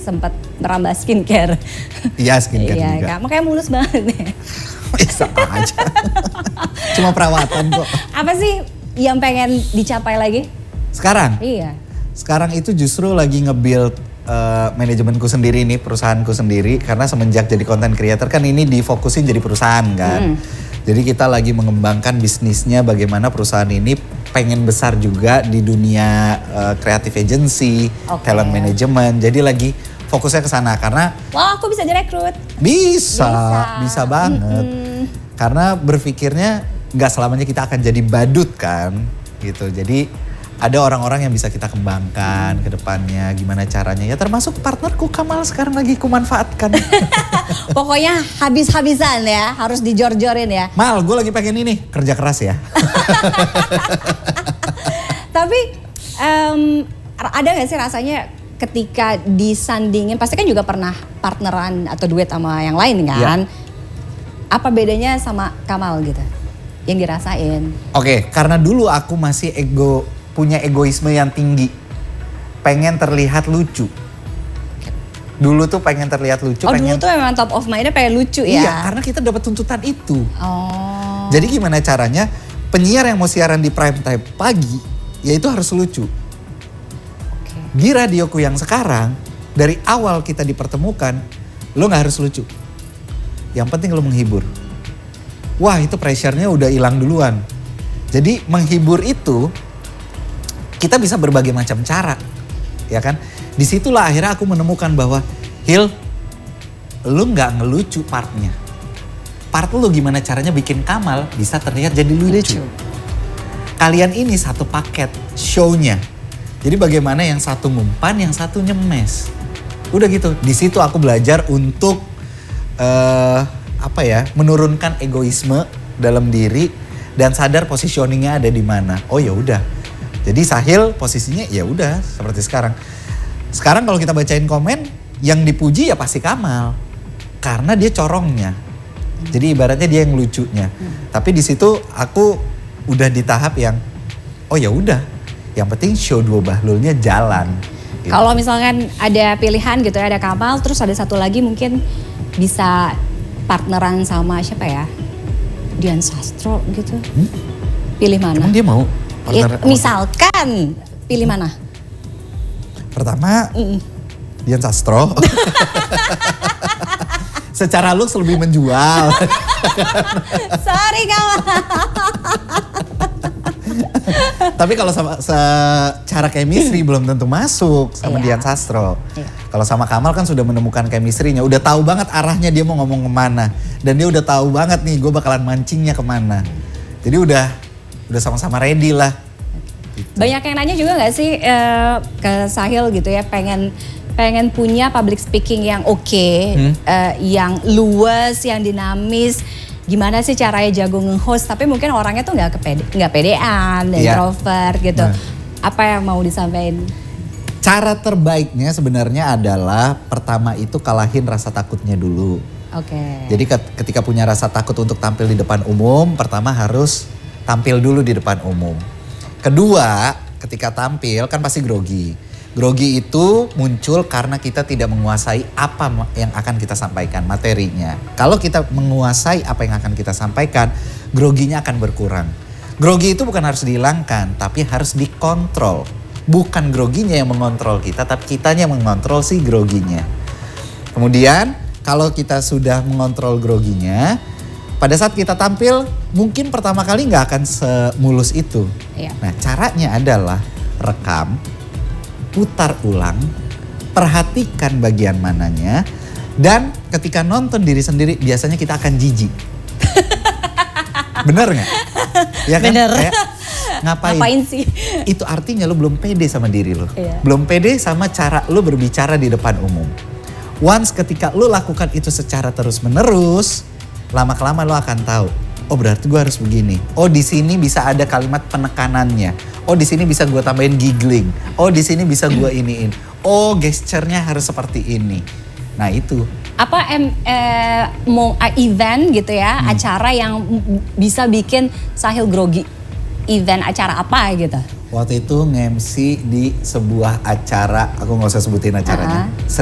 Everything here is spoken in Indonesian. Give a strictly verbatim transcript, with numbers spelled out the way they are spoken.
sempat merambah skincare. Iya, skincare iya, juga. Kak, makanya mulus banget nih. Bisa aja. Cuma perawatan kok. Apa sih yang pengen dicapai lagi? Sekarang? Iya. Sekarang itu justru lagi nge-build uh, manajemenku sendiri nih, perusahaanku sendiri. Karena semenjak jadi content creator kan ini difokusin jadi perusahaan kan. Hmm. Jadi kita lagi mengembangkan bisnisnya bagaimana perusahaan ini pengen besar juga di dunia uh, creative agency, okay. talent management. Jadi lagi fokusnya ke sana karena wah, aku bisa direkrut. Bisa, bisa, bisa banget. Mm-hmm. Karena berpikirnya nggak selamanya kita akan jadi badut kan, gitu. Jadi ada orang-orang yang bisa kita kembangkan ke depannya, gimana caranya. Ya termasuk partnerku Kamal sekarang lagi kumanfaatkan. Pokoknya habis-habisan ya, harus dijor-jorin ya. Mal, gue lagi pengen ini, kerja keras ya. Tapi um, ada gak sih rasanya ketika disandingin, pasti kan juga pernah partneran atau duet sama yang lain kan? Ya. Apa bedanya sama Kamal gitu, yang dirasain? Oke, karena dulu aku masih ego, punya egoisme yang tinggi. Pengen terlihat lucu. Dulu tuh pengen terlihat lucu. Oh pengen... dulu tuh memang top of mind-nya pengen lucu ya? Iya, karena kita dapat tuntutan itu. Oh. Jadi gimana caranya penyiar yang mau siaran di prime time pagi, ya itu harus lucu. Okay. Di radioku yang sekarang, dari awal kita dipertemukan, lo gak harus lucu. Yang penting lo menghibur. Wah, itu pressure-nya udah hilang duluan. Jadi menghibur itu kita bisa berbagai macam cara, ya kan? Disitulah akhirnya aku menemukan bahwa Hil, lu nggak ngelucu partnya. Part lu gimana caranya bikin Kamal bisa terlihat jadi lucu. lucu. Kalian ini satu paket show-nya. Jadi bagaimana yang satu ngumpan, yang satu nyemes. Udah gitu. Di situ aku belajar untuk uh, apa ya? Menurunkan egoisme dalam diri dan sadar positioningnya ada di mana. Oh ya udah. Jadi Sahil posisinya ya udah seperti sekarang. Sekarang kalau kita bacain komen, yang dipuji ya pasti Kamal. Karena dia corongnya. Jadi ibaratnya dia yang lucunya. Hmm. Tapi di situ aku udah di tahap yang oh ya udah, yang penting show Dua Bahlulnya jalan. Gitu. Kalau misalkan ada pilihan gitu ya, ada Kamal, terus ada satu lagi mungkin bisa partneran sama siapa ya? Dian Sastro gitu. Hmm? Pilih mana? Emang dia mau? Ya, misalkan pilih mana? Pertama, mm. Dian Sastro. Secara looks lebih menjual. Sorry Kamal. Tapi kalau sama secara chemistry belum tentu masuk sama iya. Dian Sastro. Iya. Kalau sama Kamal kan sudah menemukan chemistry-nya. Udah tahu banget arahnya dia mau ngomong kemana. Dan dia udah tahu banget nih gue bakalan mancingnya kemana. Jadi udah udah sama-sama ready lah. Gitu. Banyak yang nanya juga gak sih uh, ke Sahil gitu ya, pengen pengen punya public speaking yang oke, okay, hmm? uh, yang luas, yang dinamis. Gimana sih caranya jago nge-host, tapi mungkin orangnya tuh gak, kepede, gak pedean, yeah. introvert gitu. Nah. Apa yang mau disampaikan? Cara terbaiknya sebenarnya adalah pertama itu kalahin rasa takutnya dulu. Oke. Okay. Jadi ketika punya rasa takut untuk tampil di depan umum, pertama harus tampil dulu di depan umum. Kedua, ketika tampil kan pasti grogi. Grogi itu muncul karena kita tidak menguasai apa yang akan kita sampaikan, materinya. Kalau kita menguasai apa yang akan kita sampaikan, groginya akan berkurang. Grogi itu bukan harus dihilangkan, tapi harus dikontrol. Bukan groginya yang mengontrol kita, tapi kitanya yang mengontrol si groginya. Kemudian, kalau kita sudah mengontrol groginya, pada saat kita tampil, mungkin pertama kali nggak akan semulus itu. Iya. Nah, caranya adalah rekam, putar ulang, perhatikan bagian mananya, dan ketika nonton diri sendiri, biasanya kita akan jijik. Bener nggak? Ya kan? Bener. Kayak, ngapain? Ngapain sih? Itu artinya lo belum pede sama diri lo. Iya. Belum pede sama cara lo berbicara di depan umum. Once ketika lo lakukan itu secara terus-menerus, lama-kelamaan lo akan tahu, oh berarti gue harus begini. Oh di sini bisa ada kalimat penekanannya. Oh di sini bisa gue tambahin giggling. Oh di sini bisa gue iniin. Oh gesturnya harus seperti ini. Nah itu. Apa em, eh, mau event gitu ya, hmm. acara yang bisa bikin Sahil grogi? Event acara apa gitu? Waktu itu nge-M C di sebuah acara, aku gak usah sebutin acaranya. Uh-huh.